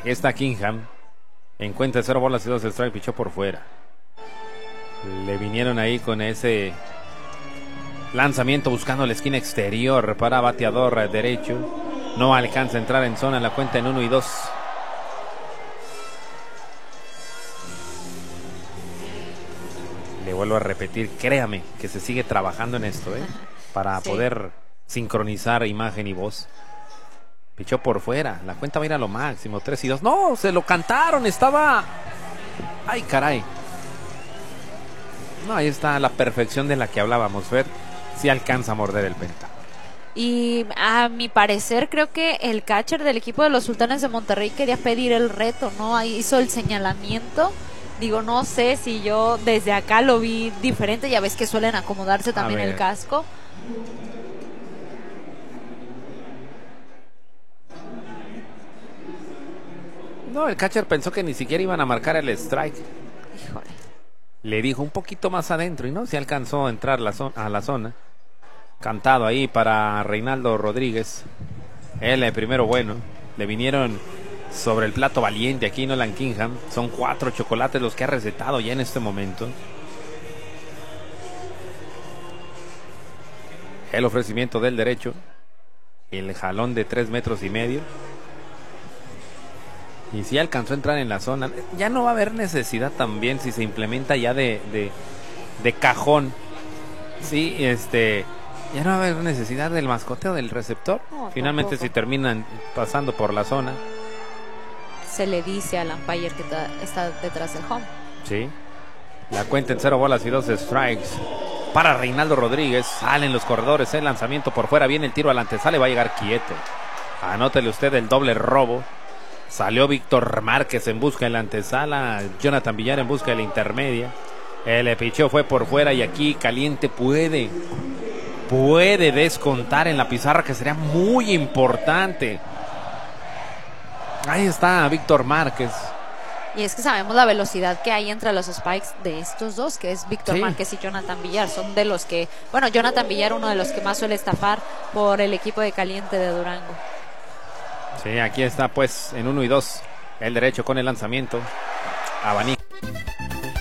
está Kingham. Encuentra 0 bolas y 2 strikes, pichó por fuera. Le vinieron ahí con ese lanzamiento buscando la esquina exterior para bateador derecho. No alcanza a entrar en zona, la cuenta en 1 y 2. Le vuelvo a repetir, créame que se sigue trabajando en esto, para poder sincronizar imagen y voz. Pichó por fuera, la cuenta va a ir a lo máximo, 3 y 2. No, se lo cantaron, estaba... Ay, caray. No, ahí está la perfección de la que hablábamos, Fer. Sí alcanza a morder el penta. Y a mi parecer creo que el catcher del equipo de los Sultanes de Monterrey quería pedir el reto, ¿no? Ahí hizo el señalamiento. Digo, no sé si yo desde acá lo vi diferente. Ya ves que suelen acomodarse también el casco. No, el catcher pensó que ni siquiera iban a marcar el strike. Híjole. Le dijo un poquito más adentro y no se alcanzó a entrar a la zona. Cantado ahí para Reinaldo Rodríguez. El primero bueno. Le vinieron sobre el plato valiente aquí Nolan Kingham. Son 4 chocolates los que ha recetado ya en este momento. El ofrecimiento del derecho. El jalón de 3 metros y medio. Y si alcanzó a entrar en la zona. Ya no va a haber necesidad también si se implementa ya de cajón. Sí, ya no va a haber necesidad del mascoteo del receptor. No, finalmente tampoco. si terminan pasando por la zona. Se le dice al umpire que está detrás del home. Sí. La cuenta en 0 bolas y 2 strikes. Para Reinaldo Rodríguez. Salen los corredores. El lanzamiento por fuera. Viene el tiro al antesala. Va a llegar quieto. Anótele usted el doble robo. Salió Víctor Márquez en busca de la antesala. Jonathan Villar en busca de la intermedia. El picheo fue por fuera. Y aquí Caliente puede descontar en la pizarra, que sería muy importante. Ahí está Víctor Márquez. Y es que sabemos la velocidad que hay entre los spikes de estos dos, que es Víctor Márquez y Jonathan Villar. Son de los que, bueno, Jonathan Villar uno de los que más suele estafar por el equipo de Caliente de Durango. Sí, aquí está pues en 1 y 2 el derecho con el lanzamiento. Abanico.